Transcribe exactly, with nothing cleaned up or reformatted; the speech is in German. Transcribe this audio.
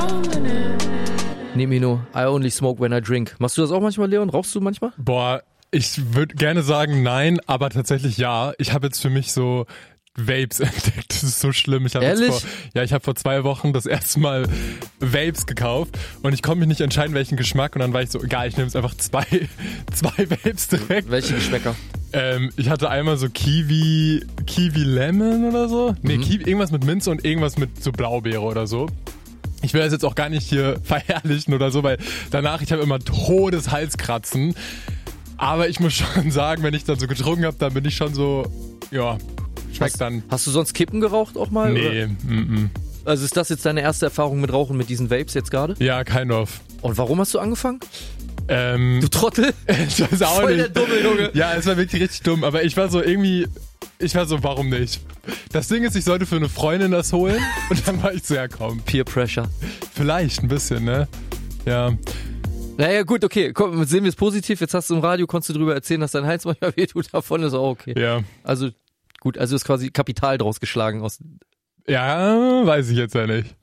Nemino, I only smoke when I drink. Machst du das auch manchmal, Leon? Rauchst du manchmal? Boah, ich würde gerne sagen nein, aber tatsächlich ja. Ich habe jetzt für mich so Vapes entdeckt. Das ist so schlimm. Ich habe jetzt vor, ja, ich habe vor zwei Wochen das erste Mal Vapes gekauft und ich konnte mich nicht entscheiden, welchen Geschmack, und dann war ich so, egal, ich nehme jetzt einfach zwei, zwei Vapes direkt. Welche Geschmäcker? Ähm, ich hatte einmal so Kiwi, Kiwi Lemon oder so. Nee, mhm. Kiwi, irgendwas mit Minze und irgendwas mit so Blaubeere oder so. Ich will das jetzt auch gar nicht hier verherrlichen oder so, weil danach, ich habe immer Todeshalskratzen. Aber ich muss schon sagen, wenn ich dann so getrunken habe, dann bin ich schon so, ja, schmeckt hast, dann. Hast du sonst Kippen geraucht auch mal? Nee, mm-mm. Also ist das jetzt deine erste Erfahrung mit Rauchen mit diesen Vapes jetzt gerade? Ja, kind of. Und warum hast du angefangen? Ähm, du Trottel? Ich weiß auch Voll nicht. der dumme Junge. Ja, es war wirklich richtig dumm, aber ich war so irgendwie, ich war so, warum nicht? Das Ding ist, ich sollte für eine Freundin das holen und dann war ich so, ja komm. Peer Pressure. Vielleicht ein bisschen, ne? Ja. Naja, gut, okay, komm, sehen wir es positiv. Jetzt hast du im Radio, konntest du drüber erzählen, dass dein Hals manchmal wehtut, davon ist auch okay. Ja. Also, gut, also ist quasi Kapital draus geschlagen aus. Ja, weiß ich jetzt ja nicht.